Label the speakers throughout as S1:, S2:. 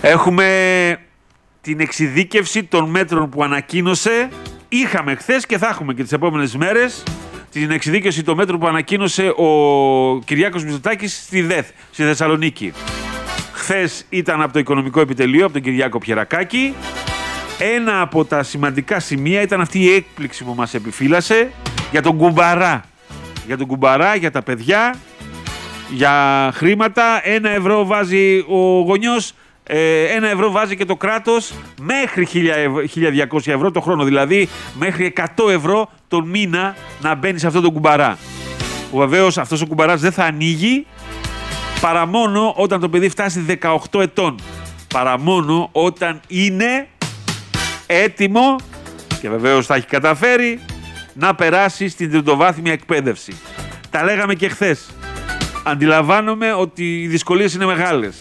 S1: Έχουμε την εξειδίκευση των μέτρων που ανακοίνωσε. Είχαμε χθες και θα έχουμε και τις επόμενες μέρες την εξειδίκευση των μέτρων που ανακοίνωσε ο Κυριάκος Μητσοτάκης στη ΔΕΘ, στη Θεσσαλονίκη. Χθες ήταν από το Οικονομικό Επιτελείο, από τον Κυριάκο Πιερακάκη. Ένα από τα σημαντικά σημεία ήταν αυτή η έκπληξη που μας επιφύλασε για τον κουμπαρά. Για τον κουμπαρά, για τα παιδιά, για χρήματα. 1 ευρώ βάζει ο γονιός, 1 ευρώ βάζει και το κράτος, μέχρι 1.200 ευρώ το χρόνο, δηλαδή μέχρι 100 ευρώ τον μήνα να μπαίνει σε αυτόν τον κουμπαρά. Που βεβαίως αυτός ο κουμπαράς δεν θα ανοίγει παρά μόνο όταν το παιδί φτάσει 18 ετών. Παρά μόνο όταν είναι έτοιμο, και βεβαίως θα έχει καταφέρει, να περάσει στην τριτοβάθμια εκπαίδευση. Τα λέγαμε και χθες. Αντιλαμβάνομαι ότι οι δυσκολίες είναι μεγάλες.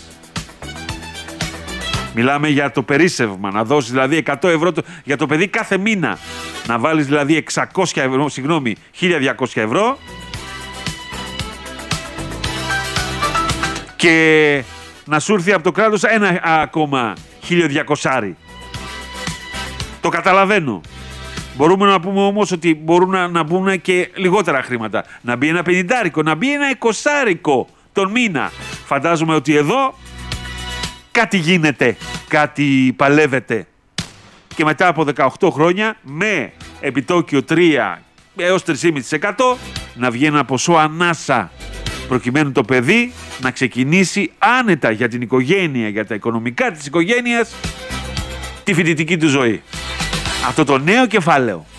S1: Μιλάμε για το περίσσευμα, να δώσεις δηλαδή 100 ευρώ για το παιδί κάθε μήνα. Να βάλεις δηλαδή 1.200 ευρώ και να σου έρθει από το κράτος ένα ακόμα 1.200. Το καταλαβαίνω. Μπορούμε να πούμε όμως ότι μπορούν να μπουν και λιγότερα χρήματα. Να μπει ένα 50, να μπει ένα 20 τον μήνα. Φαντάζομαι ότι εδώ κάτι γίνεται, κάτι παλεύεται. Και μετά από 18 χρόνια με επιτόκιο 3 έως 3,5% να βγει ένα ποσό ανάσα, προκειμένου το παιδί να ξεκινήσει άνετα για την οικογένεια, για τα οικονομικά της οικογένειας, τη φοιτητική του ζωή. Αυτό το νέο κεφάλαιο.